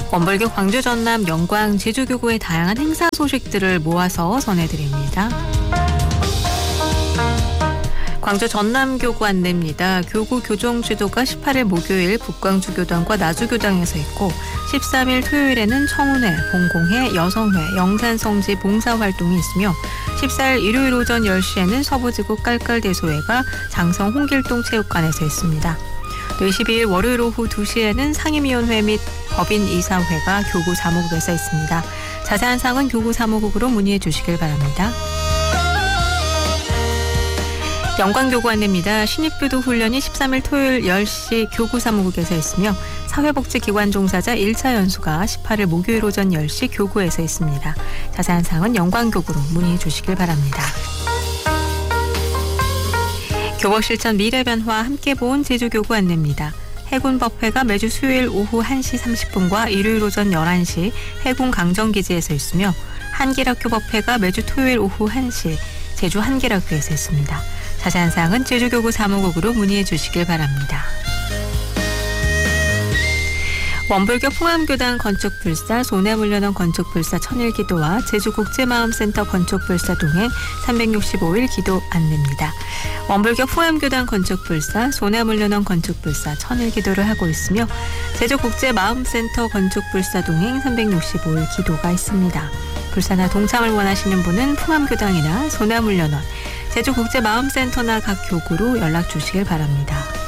원불교 광주 전남 영광 제주교구의 다양한 행사 소식들을 모아서 전해드립니다. 광주 전남교구 안내입니다. 교구 교정지도가 18일 목요일 북광주 교당과 나주 교당에서 있고 13일 토요일에는 청운회, 봉공회, 여성회, 영산성지 봉사활동이 있으며 14일 일요일 오전 10시에는 서부지구 깔깔대소회가 장성 홍길동 체육관에서 있습니다. 또 22일 월요일 오후 2시에는 상임위원회 및 법인이사회가 교구 사무국에서 있습니다. 자세한 사항은 교구 사무국으로 문의해 주시길 바랍니다. 영광교구 안내입니다. 신입교도 훈련이 13일 토요일 10시 교구 사무국에서 있으며 사회복지기관 종사자 1차 연수가 18일 목요일 오전 10시 교구에서 있습니다. 자세한 사항은 영광교구로 문의해 주시길 바랍니다. 교법실천 미래변화 함께 본 제주교구 안내입니다. 해군법회가 매주 수요일 오후 1시 30분과 일요일 오전 11시 해군 강정기지에서 있으며 한길학교법회가 매주 토요일 오후 1시 제주 한길학교에서 있습니다. 자세한 사항은 제주교구 사무국으로 문의해 주시길 바랍니다. 원불교 풍암교당 건축불사, 소내물련원 건축불사 천일기도와 제주국제마음센터 건축불사 동행 365일 기도 안내입니다. 원불교 풍암교당 건축불사, 소내물련원 건축불사 천일기도를 하고 있으며 제주국제마음센터 건축불사 동행 365일 기도가 있습니다. 불사나 동참을 원하시는 분은 풍암교당이나 소내물련원, 제주국제마음센터나 각 교구로 연락 주시길 바랍니다.